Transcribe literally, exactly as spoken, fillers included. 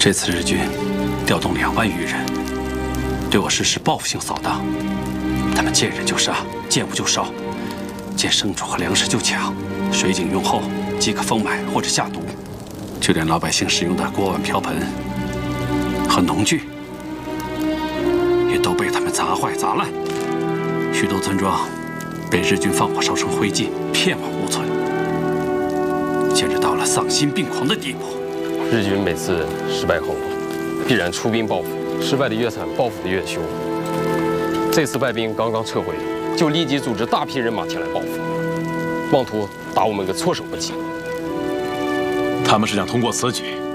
这次日军调动两万余人，对我实施报复性扫荡。他们见人就杀，见物就烧，见牲畜和粮食就抢，水井用后即可封埋或者下毒，就连老百姓使用的锅碗瓢盆和农具，也都被他们砸坏砸烂。许多村庄被日军放火烧成灰烬，片瓦无存，简直到了丧心病狂的地步。 日军每次失败后，必然出兵报复，失败的越惨，报复的越凶。这次败兵刚刚撤回，就立即组织大批人马前来报复，妄图打我们个措手不及。 他们是想通过此举